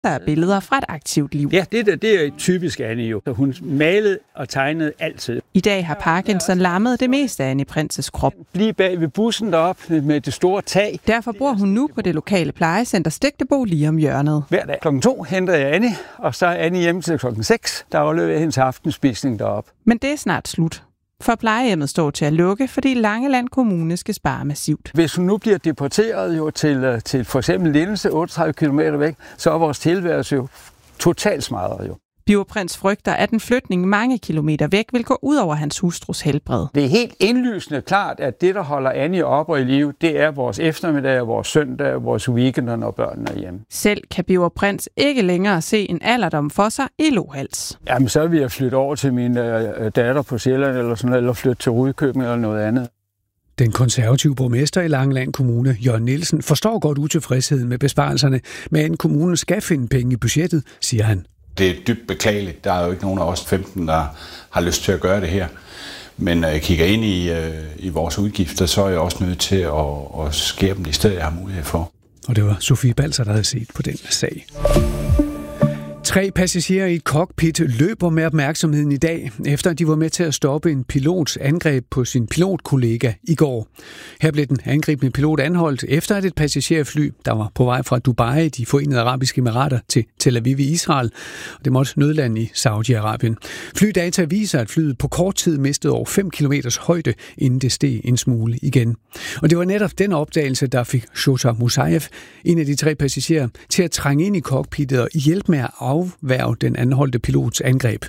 Der er billeder fra et aktivt liv. Ja, det er typisk Annie jo. Hun malede og tegnede altid. I dag har Parkinson lammet det meste af Annie Printzes krop. Lige bag ved bussen deroppe med det store tag. Derfor bor hun nu på det lokale plejecenter Stegtebo lige om hjørnet. Hver dag kl. 2 henter jeg Annie, og så er Annie hjemme til kl. 6. Der afleverer jeg hendes aftenspisning deroppe. Men det er snart slut. For plejehjemmet står til at lukke, fordi Langeland Kommune skal spare massivt. Hvis hun nu bliver deporteret jo til for eksempel Lindelse, 38 km væk, så er vores tilværelse jo totalt smadret jo. Birger Printz frygter, at en flytning mange kilometer væk vil gå ud over hans hustrus helbred. Det er helt indlysende klart, at det, der holder Annie op og i live, det er vores eftermiddag, vores søndag, vores weekender, når børnene er hjemme. Selv kan Birger Printz ikke længere se en alderdom for sig i Lohals. Jamen, så vil jeg flytte over til min datter på Sjælland, eller flytte til Rudkøbing eller noget andet. Den konservative borgmester i Langeland Kommune, Jørgen Nielsen, forstår godt utilfredsheden med besparelserne, men kommunen skal finde penge i budgettet, siger han. Det er dybt beklageligt. Der er jo ikke nogen af os 15, der har lyst til at gøre det her. Men når jeg kigger ind i vores udgifter, så er jeg også nødt til at skære dem de steder, jeg har mulighed for. Og det var Sofie Balser, der havde set på den sag. 3 passagerer i et cockpit løber med opmærksomheden i dag, efter de var med til at stoppe en pilots angreb på sin pilotkollega i går. Her blev den angribende pilot anholdt efter at et passagerfly, der var på vej fra Dubai, de Forenede Arabiske Emirater, til Tel Aviv i Israel, og det måtte nødlande i Saudi-Arabien. Flydata viser, at flyet på kort tid mistede over 5 kilometers højde, inden det steg en smule igen. Og det var netop den opdagelse, der fik Shota Musayev, en af de 3 passagerer, til at trænge ind i cockpittet og hjælpe med at afværge den anholdte pilots angreb.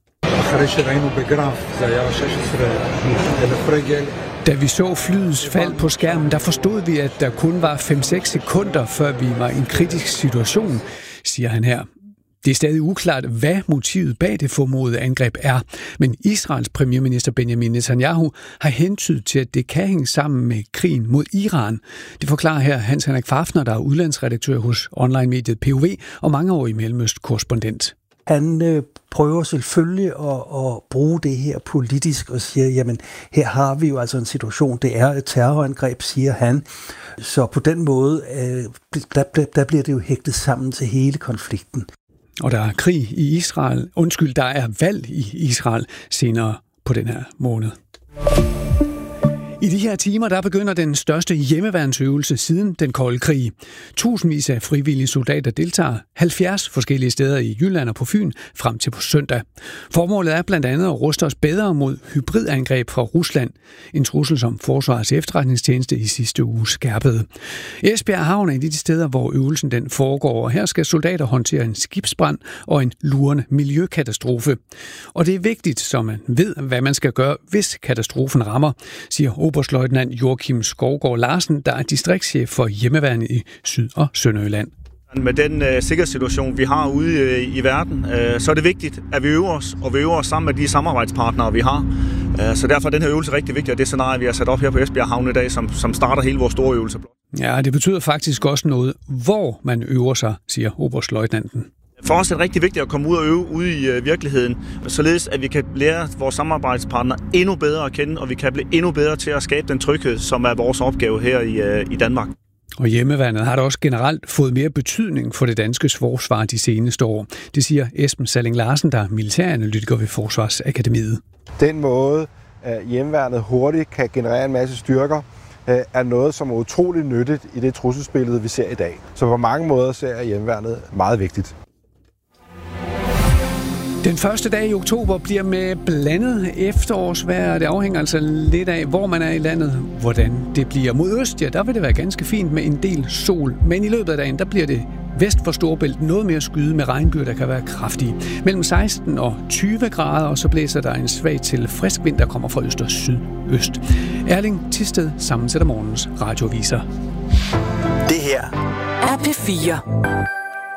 Da vi så flyets fald på skærmen, der forstod vi, at der kun var 5-6 sekunder, før vi var i en kritisk situation, siger han her. Det er stadig uklart, hvad motivet bag det formodede angreb er, men Israels premierminister Benjamin Netanyahu har hentydet til, at det kan hænge sammen med krigen mod Iran. Det forklarer her Hans Henrik Fafner, der er udlandsredaktør hos online-mediet POV og mangeårig Mellemøst-korrespondent. Han prøver selvfølgelig at bruge det her politisk og siger, jamen her har vi jo altså en situation, det er et terrorangreb, siger han. Så på den måde, der bliver det jo hægtet sammen til hele konflikten. Og der er krig i Israel. Der er valg i Israel senere på den her måned. I de her timer, der begynder den største hjemmeværnsøvelse siden den kolde krig. Tusindvis af frivillige soldater deltager 70 forskellige steder i Jylland og på Fyn frem til på søndag. Formålet er blandt andet at ruste os bedre mod hybridangreb fra Rusland. En trussel, som Forsvarets efterretningstjeneste i sidste uge skærpede. Esbjerg Havn er et af de steder, hvor øvelsen den foregår, og her skal soldater håndtere en skibsbrand og en lurende miljøkatastrofe. Og det er vigtigt, så man ved, hvad man skal gøre, hvis katastrofen rammer, siger oberstløjtnant Joachim Skovgaard Larsen, der er distriktschef for hjemmeværnet i Syd- og Sønderjylland. Med den sikkerhedssituation, vi har ude i verden, så er det vigtigt, at vi øver os, og vi øver os sammen med de samarbejdspartnere, vi har. Så derfor er den her øvelse rigtig vigtig, og det scenarie, vi har sat op her på Esbjerg Havn i dag, som starter hele vores store øvelse. Ja, det betyder faktisk også noget, hvor man øver sig, siger oberstløjtnanten. For os er det rigtig vigtigt at komme ud og øve ude i virkeligheden, således at vi kan lære vores samarbejdspartnere endnu bedre at kende, og vi kan blive endnu bedre til at skabe den tryghed, som er vores opgave her i Danmark. Og hjemmeværnet har da også generelt fået mere betydning for det danske forsvar de seneste år. Det siger Esben Salling Larsen, der er militæranalytiker ved Forsvarsakademiet. Den måde, at hjemmeværnet hurtigt kan generere en masse styrker, er noget, som er utroligt nyttigt i det trusselsbillede, vi ser i dag. Så på mange måder ser jeg hjemmeværnet meget vigtigt. Den første dag i oktober bliver med blandet efterårsvejr. Det afhænger altså lidt af, hvor man er i landet, hvordan det bliver. Mod øst, ja, der vil det være ganske fint med en del sol. Men i løbet af dagen, der bliver det vest for Storebælt noget mere skyde med regnbyger, der kan være kraftige. Mellem 16 og 20 grader, og så blæser der en svag til frisk vind, der kommer fra øst og sydøst. Erling Thisted sammensætter morgens radioaviser. Det her er P4.